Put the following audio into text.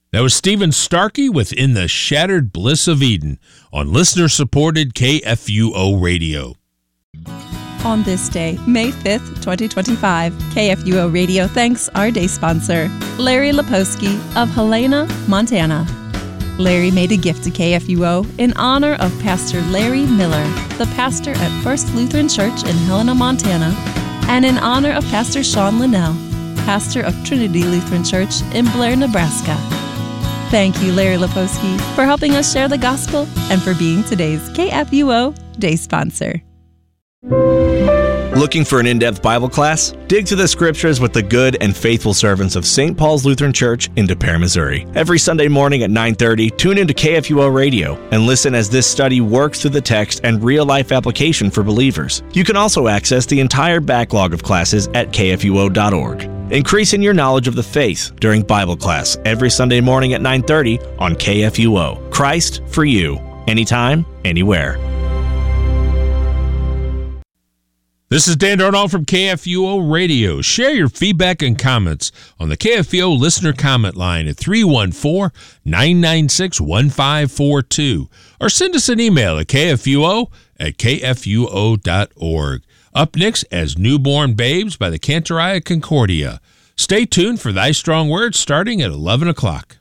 That was Stephen Starkey with In the Shattered Bliss of Eden on listener-supported KFUO Radio. On this day, May 5th, 2025, KFUO Radio thanks our day sponsor, Larry Leposki of Helena, Montana. Larry made a gift to KFUO in honor of Pastor Larry Miller, the pastor at First Lutheran Church in Helena, Montana, and in honor of Pastor Sean Linnell, pastor of Trinity Lutheran Church in Blair, Nebraska. Thank you, Larry Leposki, for helping us share the gospel and for being today's KFUO Day sponsor. Looking for an in-depth Bible class? Dig through the scriptures with the good and faithful servants of St. Paul's Lutheran Church in Des Peres, Missouri. Every Sunday morning at 9:30, tune into KFUO Radio and listen as this study works through the text and real-life application for believers. You can also access the entire backlog of classes at kfuo.org. Increasing your knowledge of the faith during Bible class every Sunday morning at 9:30 on KFUO. Christ for you, anytime, anywhere. This is Dan Darnall from KFUO Radio. Share your feedback and comments on the KFUO listener comment line at 314-996-1542 or send us an email at kfuo@kfuo.org. Up next, As Newborn Babes by the Cantoria Concordia. Stay tuned for Thy Strong Words starting at 11 o'clock.